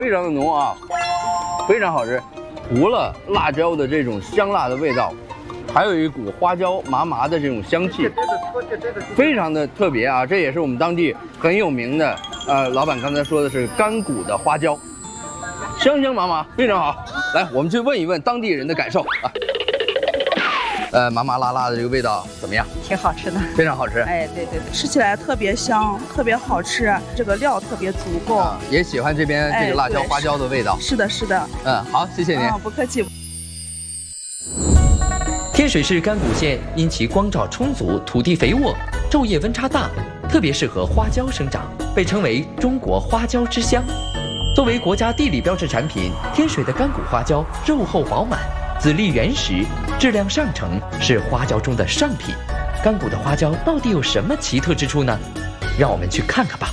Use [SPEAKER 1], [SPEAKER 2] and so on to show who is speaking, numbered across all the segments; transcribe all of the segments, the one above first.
[SPEAKER 1] 非常的浓啊，非常好吃。除了辣椒的这种香辣的味道，还有一股花椒麻麻的这种香气，非常的特别啊！这也是我们当地很有名的，老板刚才说的是干骨的花椒，香香麻麻，非常好。来，我们去问一问当地人的感受啊。麻麻辣辣的这个味道怎么样？
[SPEAKER 2] 挺好吃的，
[SPEAKER 1] 非常好吃。
[SPEAKER 2] 哎，对，吃起来特别香，特别好吃，这个料特别足够。
[SPEAKER 1] 也喜欢这边这个辣椒花椒的味道。
[SPEAKER 2] 是的，是的。
[SPEAKER 1] 好，谢谢您。
[SPEAKER 2] 不客气。
[SPEAKER 3] 天水市甘谷县因其光照充足、土地肥沃、昼夜温差大，特别适合花椒生长，被称为中国花椒之乡。作为国家地理标志产品，天水的甘谷花椒肉厚饱满，籽粒原实，质量上乘，是花椒中的上品。甘谷的花椒到底有什么奇特之处呢？让我们去看看吧。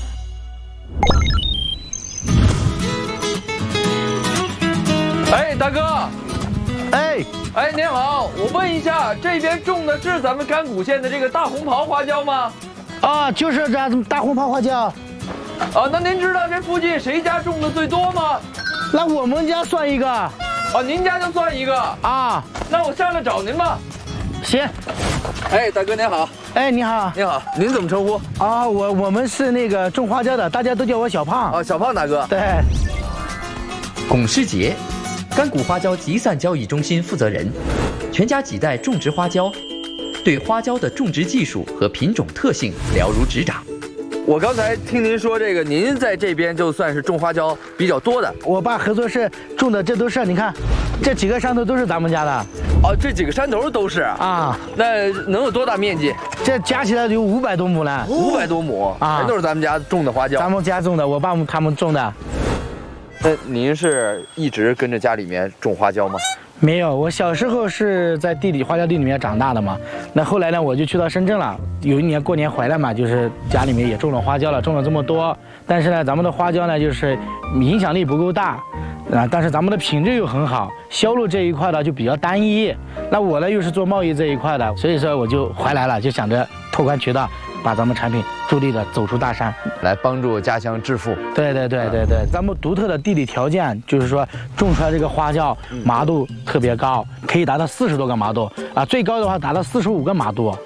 [SPEAKER 1] 哎，大哥，哎，您好，我问一下，这边种的是咱们甘谷县的这个大红袍花椒吗？
[SPEAKER 4] 啊，就是这大红袍花椒。
[SPEAKER 1] 那您知道这附近谁家种的最多吗？
[SPEAKER 4] 那我们家算一个。
[SPEAKER 1] 您家就算一个
[SPEAKER 4] 啊？
[SPEAKER 1] 那我上来找您吧。
[SPEAKER 4] 行。
[SPEAKER 1] 哎，大哥您好。
[SPEAKER 4] 哎，你好。
[SPEAKER 1] 你好，您怎么称呼？
[SPEAKER 4] 我们是那个种花椒的，大家都叫我小胖。
[SPEAKER 1] 小胖大哥。
[SPEAKER 4] 对。
[SPEAKER 3] 龚世杰，甘谷花椒集散交易中心负责人，全家几代种植花椒，对花椒的种植技术和品种特性了如指掌。
[SPEAKER 1] 我刚才听您说这个，您在这边就算是种花椒比较多的。
[SPEAKER 4] 我爸合作社种的这都是，你看，这几个山头都是咱们家的。
[SPEAKER 1] 这几个山头都是啊？那能有多大面积？
[SPEAKER 4] 这加起来有500多亩呢。
[SPEAKER 1] 500多亩啊，全都是咱们家种的花椒。
[SPEAKER 4] 咱们家种的，我爸他们种的。
[SPEAKER 1] 那您是一直跟着家里面种花椒吗？
[SPEAKER 4] 没有，我小时候是在花椒地里面长大的嘛。那后来呢，我就去到深圳了。有一年过年回来嘛，就是家里面也种了花椒了，种了这么多。但是呢，咱们的花椒呢，就是影响力不够大，但是咱们的品质又很好，销路这一块呢就比较单一。那我呢又是做贸易这一块的，所以说我就回来了，就想着拓宽渠道，把咱们产品助力的走出大山，
[SPEAKER 1] 来帮助家乡致富。
[SPEAKER 4] 对，咱们独特的地理条件，就是说种出来这个花椒麻度特别高，可以达到40多个麻度啊，最高的话达到45个麻度。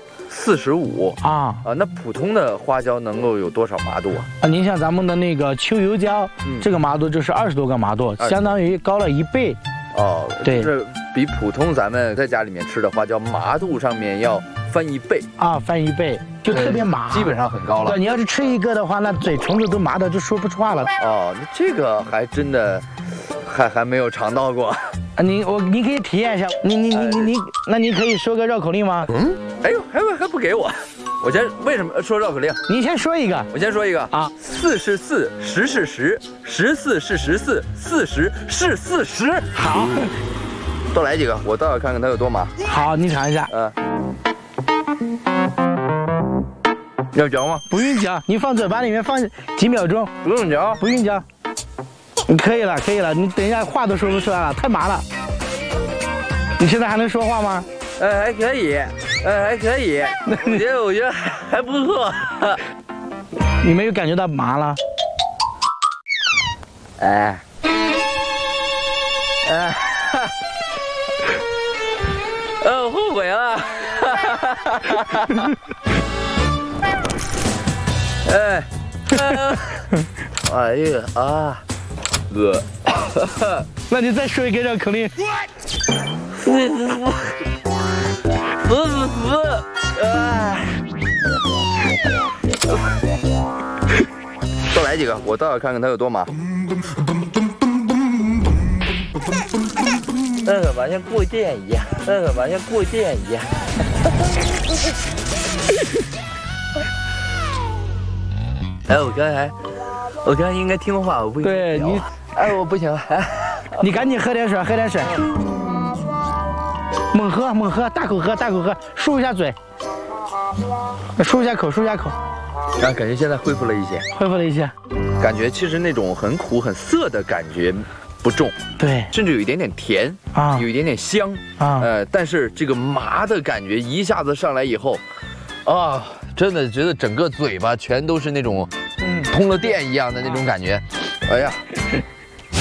[SPEAKER 1] 45
[SPEAKER 4] 啊，
[SPEAKER 1] 那普通的花椒能够有多少麻度啊？
[SPEAKER 4] 您像咱们的那个秋油椒，这个麻度就是20多个麻度，相当于高了1倍。对，
[SPEAKER 1] 就是比普通咱们在家里面吃的花椒麻度上面要翻1倍
[SPEAKER 4] 啊，翻1倍，就特别麻，
[SPEAKER 1] 基本上很高了。
[SPEAKER 4] 对，你要是吃一个的话，那嘴唇子都麻的就说不出话了。
[SPEAKER 1] 那这个还真的还没有尝到过。
[SPEAKER 4] 你可以体验一下，那你可以说个绕口令吗？
[SPEAKER 1] 哎呦，还不给我？我先为什么说绕口令？
[SPEAKER 4] 你先说一个。
[SPEAKER 1] 我先说一个啊，4是4，10是10，14是14，40是40。
[SPEAKER 4] 好，
[SPEAKER 1] 多来几个，我倒要看看它有多麻。
[SPEAKER 4] 好，你尝一下。
[SPEAKER 1] 要嚼吗？
[SPEAKER 4] 不用嚼，你放嘴巴里面放几秒钟。
[SPEAKER 1] 不用嚼，
[SPEAKER 4] 不用嚼。可以了，你等一下话都说不出来了，太麻了。你现在还能说话吗？
[SPEAKER 1] 还可以，还可以。我觉得还不错。
[SPEAKER 4] 你没有感觉到麻了？
[SPEAKER 1] 我后悔了。哎呀啊！
[SPEAKER 4] 那你再说一个绕口令。
[SPEAKER 1] 多来几个，我倒要看看它有多麻。那个吧，像过电一样，我刚才应该听话，我不应该。
[SPEAKER 4] 对你，
[SPEAKER 1] 我不行了，
[SPEAKER 4] 你赶紧喝点水，猛喝，大口喝，漱一下嘴，漱一下口。
[SPEAKER 1] 感觉现在恢复了一些，感觉其实那种很苦很涩的感觉不重，
[SPEAKER 4] 对，
[SPEAKER 1] 甚至有一点点甜啊，有一点点香啊，但是这个麻的感觉一下子上来以后，真的觉得整个嘴巴全都是那种通了电一样的那种感觉，哎呀，